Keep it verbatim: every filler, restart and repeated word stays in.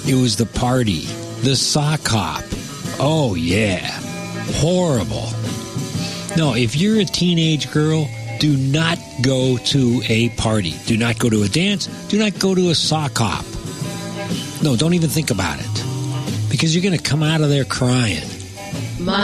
It was the party, the sock hop. Oh, yeah. Horrible. No, if you're a teenage girl, do not go to a party. Do not go to a dance. Do not go to a sock hop. No, don't even think about it. Because you're going to come out of there crying.